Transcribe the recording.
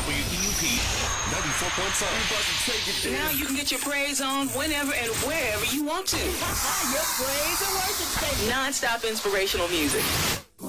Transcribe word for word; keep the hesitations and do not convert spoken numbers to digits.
W E U P ninety-four point five. Now you can get your praise on whenever and wherever you want to. Your praise and worship station. Non-stop inspirational music.